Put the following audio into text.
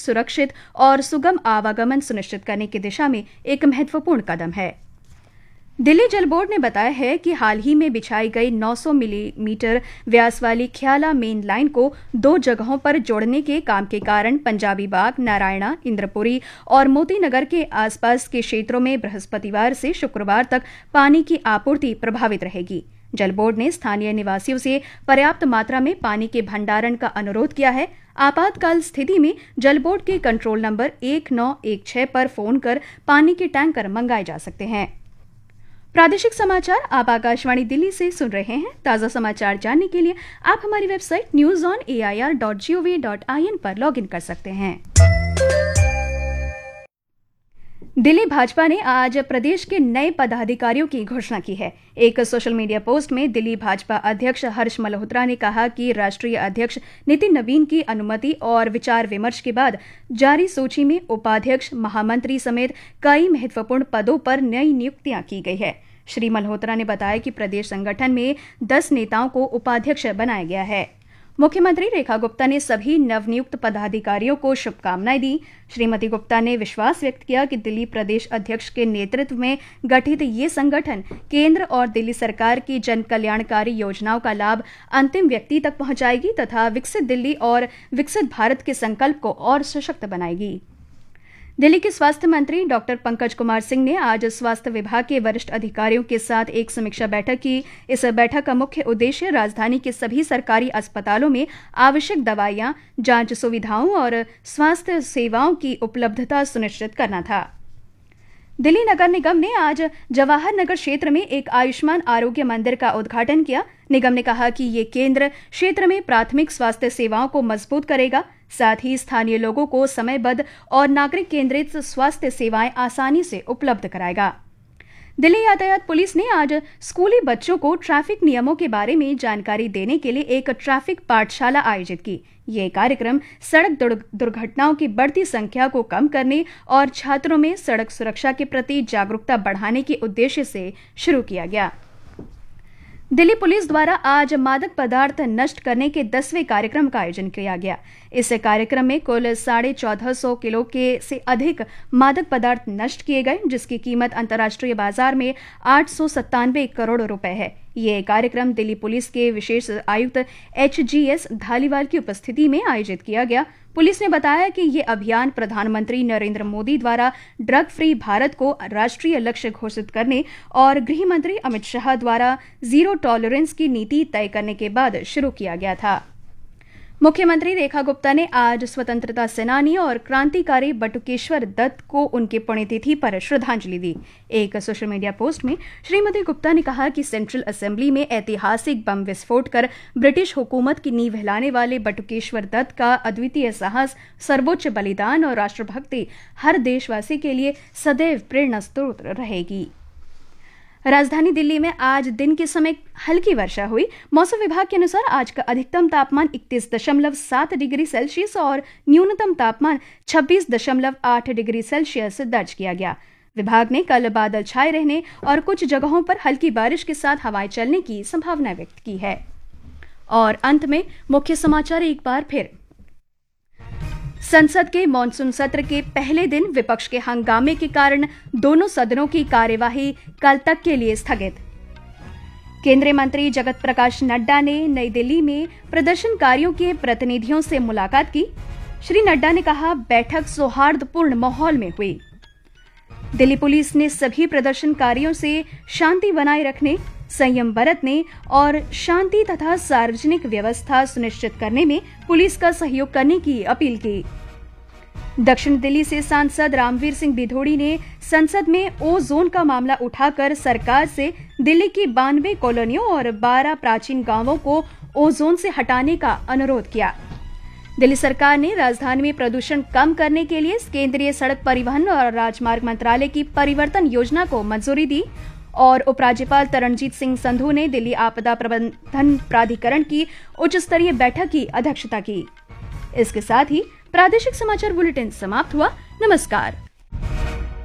सुरक्षित और सुगम आवागमन सुनिश्चित करने की दिशा में एक महत्वपूर्ण कदम है। दिल्ली जल बोर्ड ने बताया है कि हाल ही में बिछाई गई 900 मिलीमीटर व्यास वाली ख्याला मेन लाइन को 2 जगहों पर जोड़ने के काम के कारण पंजाबी बाग, नारायणा, इंद्रपुरी और मोती नगर के आसपास के क्षेत्रों में बृहस्पतिवार से शुक्रवार तक पानी की आपूर्ति प्रभावित रहेगी। जल बोर्ड ने स्थानीय निवासियों से पर्याप्त मात्रा में पानी के भंडारण का अनुरोध किया है। आपातकाल स्थिति में जल बोर्ड के कंट्रोल नंबर 1916 पर फोन कर पानी के टैंकर मंगाए जा सकते हैं। प्रादेशिक समाचार आप आकाशवाणी दिल्ली से सुन रहे हैं। ताज़ा समाचार जानने के लिए आप हमारी वेबसाइट newsonair.gov.in पर लॉगिन कर सकते हैं। दिल्ली भाजपा ने आज प्रदेश के नए पदाधिकारियों की घोषणा की है। एक सोशल मीडिया पोस्ट में दिल्ली भाजपा अध्यक्ष हर्ष मल्होत्रा ने कहा कि राष्ट्रीय अध्यक्ष नितिन नवीन की अनुमति और विचार विमर्श के बाद जारी सूची में उपाध्यक्ष, महामंत्री समेत कई महत्वपूर्ण पदों पर नई नियुक्तियां की गई है। श्री मल्होत्रा ने बताया कि प्रदेश संगठन में 10 नेताओं को उपाध्यक्ष बनाया गया है। मुख्यमंत्री रेखा गुप्ता ने सभी नवनियुक्त पदाधिकारियों को शुभकामनाएं दी। श्रीमती गुप्ता ने विश्वास व्यक्त किया कि दिल्ली प्रदेश अध्यक्ष के नेतृत्व में गठित ये संगठन केंद्र और दिल्ली सरकार की जन कल्याणकारी योजनाओं का लाभ अंतिम व्यक्ति तक पहुंचाएगी तथा विकसित दिल्ली और विकसित भारत के संकल्प को और सशक्त बनाएगी। दिल्ली के स्वास्थ्य मंत्री डॉक्टर पंकज कुमार सिंह ने आज स्वास्थ्य विभाग के वरिष्ठ अधिकारियों के साथ एक समीक्षा बैठक की। इस बैठक का मुख्य उद्देश्य राजधानी के सभी सरकारी अस्पतालों में आवश्यक दवाइयां, जांच सुविधाओं और स्वास्थ्य सेवाओं की उपलब्धता सुनिश्चित करना था। दिल्ली नगर निगम ने आज जवाहर नगर क्षेत्र में एक आयुष्मान आरोग्य मंदिर का उद्घाटन किया। निगम ने कहा कि ये केंद्र क्षेत्र में प्राथमिक स्वास्थ्य सेवाओं को मजबूत करेगा, साथ ही स्थानीय लोगों को समयबद्ध और नागरिक केंद्रित स्वास्थ्य सेवाएं आसानी से उपलब्ध कराएगा। दिल्ली यातायात पुलिस ने आज स्कूली बच्चों को ट्रैफिक नियमों के बारे में जानकारी देने के लिए एक ट्रैफिक पाठशाला आयोजित की। ये कार्यक्रम सड़क दुर्घटनाओं की बढ़ती संख्या को कम करने और छात्रों में सड़क सुरक्षा के प्रति जागरूकता बढ़ाने के उद्देश्य से शुरू किया गया। दिल्ली पुलिस द्वारा आज मादक पदार्थ नष्ट करने के 10वें कार्यक्रम का आयोजन किया गया। इस कार्यक्रम में कुल 1450 किलो से अधिक मादक पदार्थ नष्ट किए गए, जिसकी कीमत अंतर्राष्ट्रीय बाजार में 897 करोड़ रुपए है। ये कार्यक्रम दिल्ली पुलिस के विशेष आयुक्त HGS धालीवाल की उपस्थिति में आयोजित किया गया। पुलिस ने बताया कि ये अभियान प्रधानमंत्री नरेंद्र मोदी द्वारा ड्रग फ्री भारत को राष्ट्रीय लक्ष्य घोषित करने और गृह मंत्री अमित शाह द्वारा जीरो टॉलरेंस की नीति तय करने के बाद शुरू किया गया था। मुख्यमंत्री रेखा गुप्ता ने आज स्वतंत्रता सेनानी और क्रांतिकारी बटुकेश्वर दत्त को उनकी पुण्यतिथि पर श्रद्धांजलि दी। एक सोशल मीडिया पोस्ट में श्रीमती गुप्ता ने कहा कि सेंट्रल असेंबली में ऐतिहासिक बम विस्फोट कर ब्रिटिश हुकूमत की नींव हिलाने वाले बटुकेश्वर दत्त का अद्वितीय साहस, सर्वोच्च बलिदान और राष्ट्रभक्ति हर देशवासी के लिए सदैव प्रेरणा स्रोत रहेगी। राजधानी दिल्ली में आज दिन के समय हल्की वर्षा हुई। मौसम विभाग के अनुसार आज का अधिकतम तापमान 31.7 डिग्री सेल्सियस और न्यूनतम तापमान 26.8 डिग्री सेल्सियस दर्ज किया गया। विभाग ने कल बादल छाए रहने और कुछ जगहों पर हल्की बारिश के साथ हवाएं चलने की संभावना व्यक्त की है। और अंत में मुख्य समाचार एक बार फिर। संसद के मॉनसून सत्र के पहले दिन विपक्ष के हंगामे के कारण दोनों सदनों की कार्यवाही कल तक के लिए स्थगित। केंद्रीय मंत्री जगत प्रकाश नड्डा ने नई दिल्ली में प्रदर्शनकारियों के प्रतिनिधियों से मुलाकात की। श्री नड्डा ने कहा, बैठक सौहार्दपूर्ण माहौल में हुई। दिल्ली पुलिस ने सभी प्रदर्शनकारियों से शांति बनाए रखने, संयम बरतने और शांति तथा सार्वजनिक व्यवस्था सुनिश्चित करने में पुलिस का सहयोग करने की अपील की। दक्षिण दिल्ली से सांसद रामवीर सिंह दिधोड़ी ने संसद में ओजोन का मामला उठाकर सरकार से दिल्ली की 92 कॉलोनियों और 12 प्राचीन गांवों को ओजोन से हटाने का अनुरोध किया। दिल्ली सरकार ने राजधानी में प्रदूषण कम करने के लिए केंद्रीय सड़क परिवहन और राजमार्ग मंत्रालय की परिवर्तन योजना को मंजूरी दी और उपराज्यपाल तरणजीत सिंह संधू ने दिल्ली आपदा प्रबंधन प्राधिकरण की उच्च स्तरीय बैठक की अध्यक्षता की। इसके साथ ही प्रादेशिक समाचार बुलेटिन समाप्त हुआ। नमस्कार।